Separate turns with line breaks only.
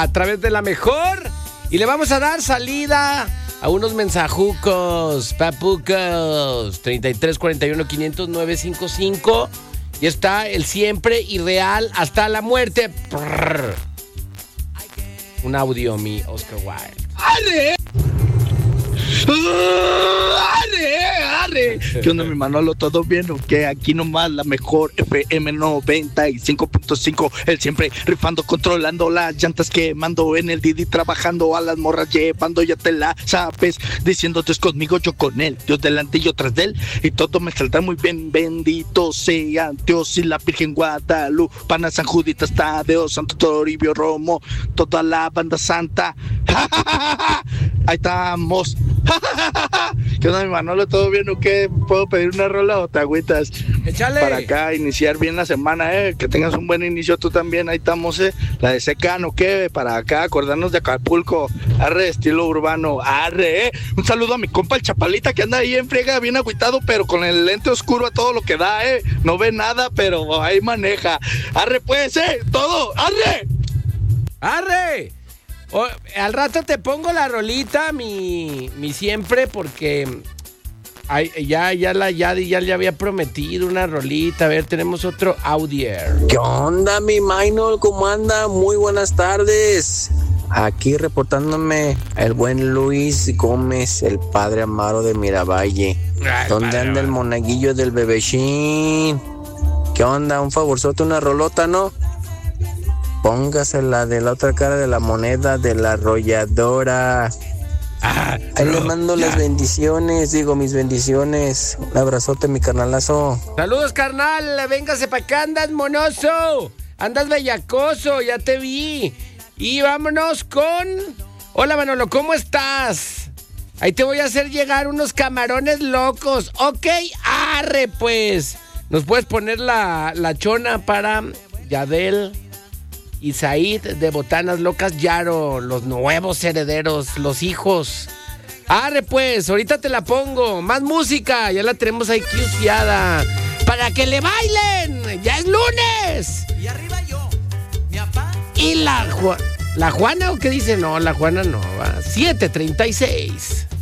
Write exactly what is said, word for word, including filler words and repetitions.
a través de la mejor. Y le vamos a dar salida a unos mensajucos, papucos. treinta y tres cuarenta y uno quinientos nueve cincuenta y cinco. Y está el siempre y real hasta la muerte. Prrr. Un audio, mi Oscar Wilde.
¡Arre! ¡Arre! ¡Arre! ¿Qué onda, mi Manolo? ¿Todo bien o qué? Aquí nomás la mejor F M noventa y cinco punto cinco. El siempre rifando, controlando las llantas, quemando en el Didi, trabajando a las morras, llevando, ya te la sabes. Diciéndote es conmigo, yo con él. Dios delante y yo tras de él. Y todo me saldrá muy bien. Bendito sea Dios y la Virgen Guadalupe, Pana San Juditas, Tadeo, Santo Toribio, Romo, toda la banda santa. Ahí estamos. ¿Qué onda, mi Manolo? ¿Todo bien o qué? ¿Puedo pedir una rola o te agüitas?
Échale.
Para acá, iniciar bien la semana, eh. Que tengas un buen inicio tú también. Ahí estamos, eh. La de Secano, ¿qué? Para acá, acordarnos de Acapulco. Arre, estilo urbano. Arre, eh. Un saludo a mi compa el Chapalita, que anda ahí en friega, bien agüitado, pero con el lente oscuro a todo lo que da, eh. No ve nada, pero ahí maneja. Arre, pues, eh. Todo. Arre.
¡Arre! O, al rato te pongo la rolita, mi, mi siempre, porque ay, ya, ya, la, ya, ya le había prometido una rolita. A ver, tenemos otro audio.
¿Qué onda, mi Maynol? ¿Cómo anda? Muy buenas tardes. Aquí reportándome el buen Luis Gómez, el padre Amaro de Miravalle.
Ay,
¿Dónde
padre,
anda el monaguillo del bebechín? ¿Qué onda? Un favorzote, una rolota, ¿no? Póngasela de la otra cara de la moneda de la arrolladora.
Ah,
Ahí le mando
ya.
las bendiciones, digo mis bendiciones. Un abrazote, mi carnalazo.
Saludos, carnal. Véngase pa' acá, andas monoso. Andas bellacoso, ya te vi. Y vámonos con... Hola, Manolo, ¿cómo estás? Ahí te voy a hacer llegar unos camarones locos. Ok, arre, pues. ¿Nos puedes poner la, la chona para Yadel y Said de Botanas Locas Yaro, los nuevos herederos, los hijos? Arre, pues, ahorita te la pongo. Más música, ya la tenemos ahí quisqueada. Para que le bailen, ya es lunes.
Y arriba yo, mi papá.
¿Y la, Ju- la Juana o qué dice? No, la Juana no, va. siete treinta y seis.